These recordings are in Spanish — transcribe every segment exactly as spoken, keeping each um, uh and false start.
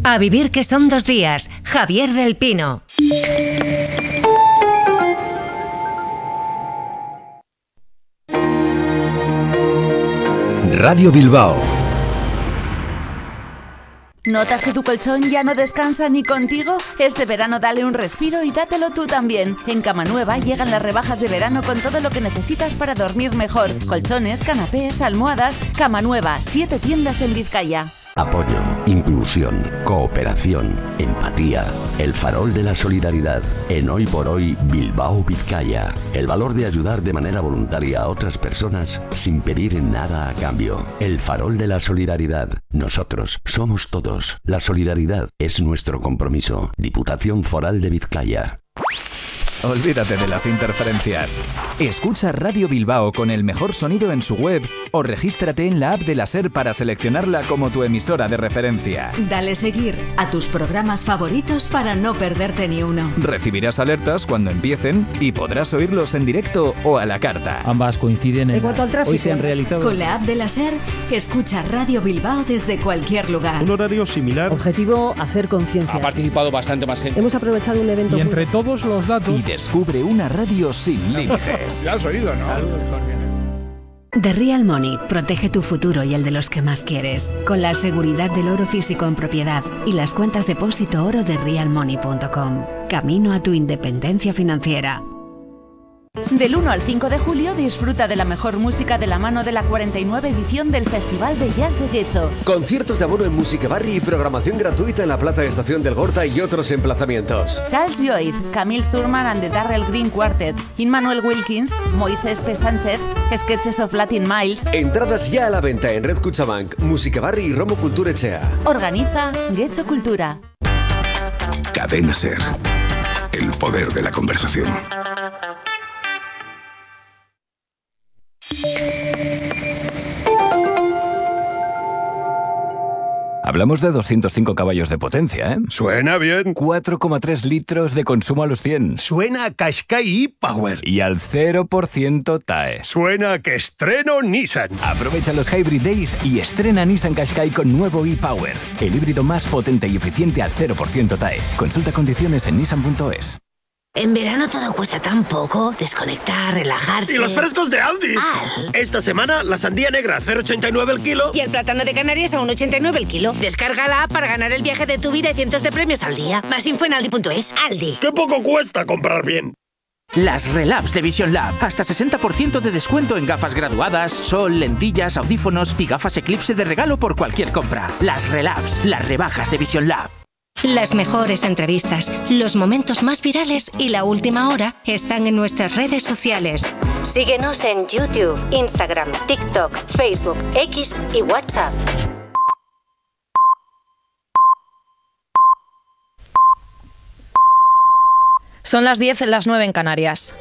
A vivir que son dos días. Javier del Pino. Radio Bilbao. ¿Notas que tu colchón ya no descansa ni contigo? Este verano dale un respiro y dátelo tú también. En Cama Nueva llegan las rebajas de verano con todo lo que necesitas para dormir mejor. Colchones, canapés, almohadas. Cama Nueva, siete tiendas en Vizcaya. Apoyo, inclusión, cooperación, empatía. El farol de la solidaridad. En Hoy por Hoy, Bilbao, Vizcaya. El valor de ayudar de manera voluntaria a otras personas sin pedir nada a cambio. El farol de la solidaridad. Nosotros somos todos. La solidaridad es nuestro compromiso. Diputación Foral de Vizcaya. Olvídate de las interferencias. Escucha Radio Bilbao con el mejor sonido en su web o regístrate en la app de la SER para seleccionarla como tu emisora de referencia. Dale seguir a tus programas favoritos para no perderte ni uno. Recibirás alertas cuando empiecen y podrás oírlos en directo o a la carta. Ambas coinciden en... En cuanto al tráfico, hoy se han realizado... Con la app de la SER, escucha Radio Bilbao desde cualquier lugar. Un horario similar. Objetivo, hacer conciencia. Ha participado bastante más gente. Hemos aprovechado un evento... Y entre todos los datos... Y descubre una radio sin límites. Ya has oído, ¿no? Saludos cordiales. The Real Money protege tu futuro y el de los que más quieres, con la seguridad del oro físico en propiedad y las cuentas depósito oro de real money punto com. Camino a tu independencia financiera. Del uno al cinco de julio disfruta de la mejor música de la mano de la cuarenta y nueve edición del Festival de Jazz de Getxo. Conciertos de abono en Musica Barri y programación gratuita en la Plaza Estación del Gorta y otros emplazamientos. Charles Lloyd, Camille Thurman and the Darrell Green Quartet, Immanuel Wilkins, Moisés P. Sánchez, Sketches of Latin Miles. Entradas ya a la venta en Red Cuchabank, Musica Barri y Romo Cultura Echea. Organiza Getxo Cultura. Cadena SER. El poder de la conversación. Hablamos de doscientos cinco caballos de potencia, ¿eh? Suena bien. cuatro coma tres litros de consumo a los cien. Suena a Qashqai e-Power. Y al cero por ciento T A E. Suena a que estreno Nissan. Aprovecha los Hybrid Days y estrena Nissan Qashqai con nuevo e-Power. El híbrido más potente y eficiente al cero por ciento T A E. Consulta condiciones en nissan punto es. En verano todo cuesta tan poco. Desconectar, relajarse... ¡Y los frescos de Aldi! Al. Esta semana, la sandía negra a cero coma ochenta y nueve el kilo. Y el plátano de Canarias a uno coma ochenta y nueve el kilo. Descarga la app para ganar el viaje de tu vida y cientos de premios al día. Más info en aldi punto es. Aldi. ¡Qué poco cuesta comprar bien! Las Relabs de Vision Lab. Hasta sesenta por ciento de descuento en gafas graduadas, sol, lentillas, audífonos y gafas Eclipse de regalo por cualquier compra. Las Relabs, las rebajas de Vision Lab. Las mejores entrevistas, los momentos más virales y la última hora están en nuestras redes sociales. Síguenos en YouTube, Instagram, TikTok, Facebook, X y WhatsApp. Son las diez, las nueve en Canarias.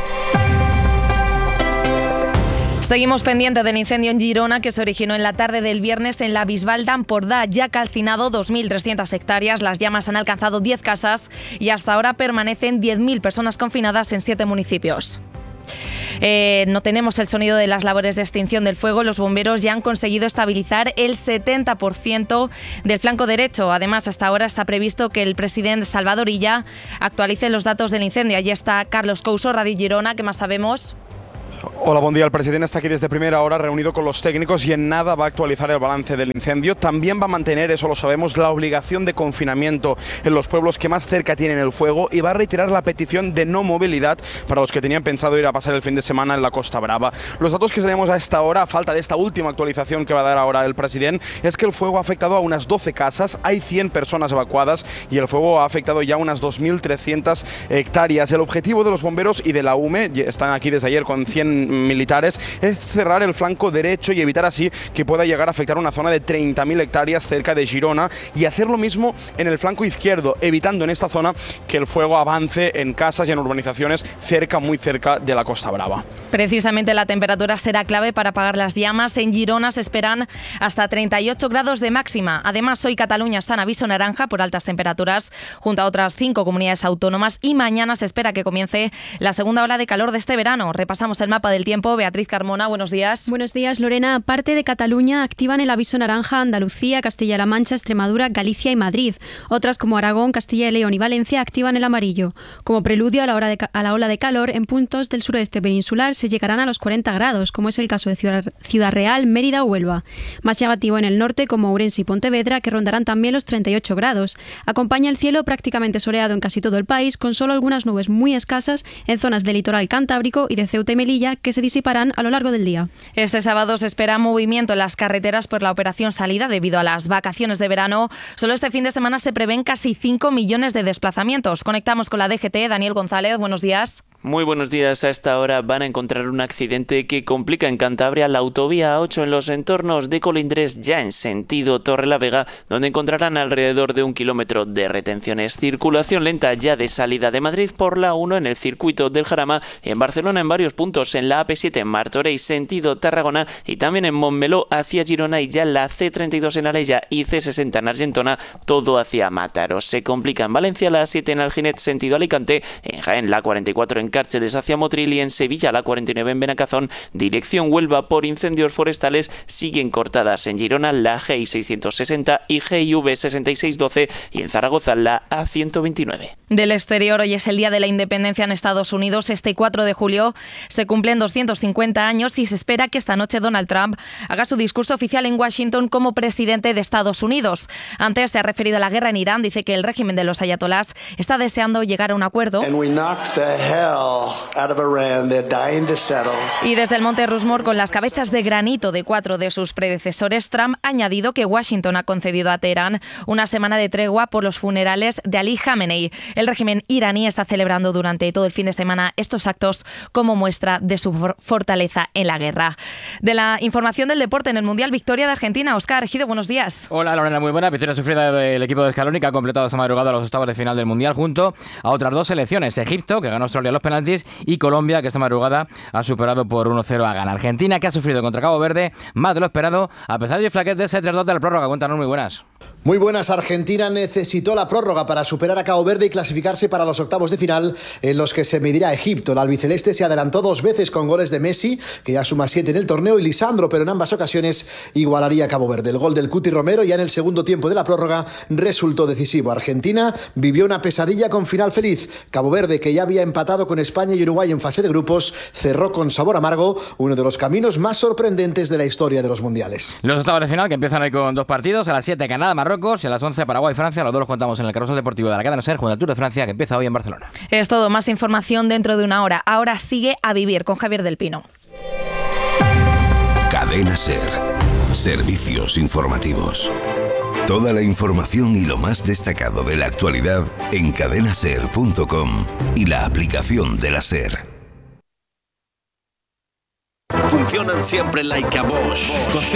Seguimos pendiente del incendio en Girona que se originó en la tarde del viernes en la Bisbal d'Empordà. Ya ha calcinado dos mil trescientas hectáreas, las llamas han alcanzado diez casas y hasta ahora permanecen diez mil personas confinadas en siete municipios. Eh, no tenemos el sonido de las labores de extinción del fuego. Los bomberos ya han conseguido estabilizar el setenta por ciento del flanco derecho. Además, hasta ahora está previsto que el presidente Salvador Illa actualice los datos del incendio. Allí está Carlos Couso, Radio Girona. ¿Qué más sabemos? Hola, buen día. El presidente está aquí desde primera hora reunido con los técnicos y en nada va a actualizar el balance del incendio. También va a mantener, eso lo sabemos, la obligación de confinamiento en los pueblos que más cerca tienen el fuego y va a reiterar la petición de no movilidad para los que tenían pensado ir a pasar el fin de semana en la Costa Brava. Los datos que tenemos a esta hora, a falta de esta última actualización que va a dar ahora el presidente, es que el fuego ha afectado a unas doce casas, hay cien personas evacuadas y el fuego ha afectado ya unas dos mil trescientas hectáreas. El objetivo de los bomberos y de la U M E, están aquí desde ayer con cien militares, es cerrar el flanco derecho y evitar así que pueda llegar a afectar una zona de treinta mil hectáreas cerca de Girona y hacer lo mismo en el flanco izquierdo, evitando en esta zona que el fuego avance en casas y en urbanizaciones cerca, muy cerca de la Costa Brava. Precisamente la temperatura será clave para apagar las llamas. En Girona se esperan hasta treinta y ocho grados de máxima. Además, hoy Cataluña está en aviso naranja por altas temperaturas junto a otras cinco comunidades autónomas y mañana se espera que comience la segunda ola de calor de este verano. Repasamos el mapa etapa del tiempo. Beatriz Carmona, buenos días. Buenos días, Lorena. Parte de Cataluña activan el aviso naranja Andalucía, Castilla-La Mancha, Extremadura, Galicia y Madrid. Otras como Aragón, Castilla y León y Valencia activan el amarillo. Como preludio a la, hora de, a la ola de calor, en puntos del sureste peninsular se llegarán a los cuarenta grados, como es el caso de Ciudad, Ciudad Real, Mérida o Huelva. Más llamativo en el norte, como Ourense y Pontevedra, que rondarán también los treinta y ocho grados. Acompaña el cielo prácticamente soleado en casi todo el país, con solo algunas nubes muy escasas en zonas del litoral cantábrico y de Ceuta y Melilla, que se disiparán a lo largo del día. Este sábado se espera movimiento en las carreteras por la operación salida debido a las vacaciones de verano. Solo este fin de semana se prevén casi cinco millones de desplazamientos. Conectamos con la D G T. Daniel González, buenos días. Muy buenos días. A esta hora van a encontrar un accidente que complica en Cantabria la autovía A ocho en los entornos de Colindres, ya en sentido Torrelavega, donde encontrarán alrededor de un kilómetro de retenciones. Circulación lenta ya de salida de Madrid por la A uno en el circuito del Jarama, en Barcelona en varios puntos, en la A P siete en Martorell sentido Tarragona y también en Montmeló hacia Girona, y ya la C treinta y dos en Alella y C sesenta en Argentona, todo hacia Mataró. Se complica en Valencia la A siete en Alginet sentido Alicante, en Jaén la cuarenta y cuatro en Cárceles hacia Motril y en Sevilla la cuarenta y nueve en Benacazón, dirección Huelva por incendios forestales. Siguen cortadas en Girona la G I seiscientos sesenta y G I V sesenta y seis doce y en Zaragoza la A ciento veintinueve. Del exterior, hoy es el Día de la Independencia en Estados Unidos. Este cuatro de julio se cumplen doscientos cincuenta años y se espera que esta noche Donald Trump haga su discurso oficial en Washington como presidente de Estados Unidos. Antes se ha referido a la guerra en Irán. Dice que el régimen de los ayatolás está deseando llegar a un acuerdo. Y desde el Monte Rushmore, con las cabezas de granito de cuatro de sus predecesores, Trump ha añadido que Washington ha concedido a Teherán una semana de tregua por los funerales de Ali Khamenei. El régimen iraní está celebrando durante todo el fin de semana estos actos como muestra de su fortaleza en la guerra. De la información del deporte en el Mundial, victoria de Argentina. Óscar Ejido, buenos días. Hola Lorena, muy buena. Victoria sufrida del equipo de Scaloni, que ha completado esta madrugada los octavos de final del Mundial junto a otras dos selecciones: Egipto, que ganó Australia los penaltis, y Colombia, que esta madrugada ha superado por uno cero a Ghana. Argentina, que ha sufrido contra Cabo Verde más de lo esperado, a pesar de flaquez de ese tres dos de la prórroga. Cuéntanos, muy buenas. Muy buenas. Argentina necesitó la prórroga para superar a Cabo Verde y clasificarse para los octavos de final, en los que se medirá a Egipto. El albiceleste se adelantó dos veces con goles de Messi, que ya suma siete en el torneo, y Lisandro, pero en ambas ocasiones igualaría a Cabo Verde. El gol del Cuti Romero ya en el segundo tiempo de la prórroga resultó decisivo. Argentina vivió una pesadilla con final feliz. Cabo Verde, que ya había empatado con España y Uruguay en fase de grupos, cerró con sabor amargo uno de los caminos más sorprendentes de la historia de los mundiales. Los octavos de final, que empiezan hoy con dos partidos: a las siete Canadá, Marruecos, y a las once Paraguay, Francia. Los dos los contamos en el Carrusel Deportivo de la cadena SER, junto al Tour de Francia, que empieza hoy en Barcelona. Es todo. Más información dentro de una hora. Ahora sigue A Vivir con Javier del Pino. Cadena SER. Servicios informativos. Toda la información y lo más destacado de la actualidad en cadena ser punto com y la aplicación de la SER. Funcionan siempre like a Bosch.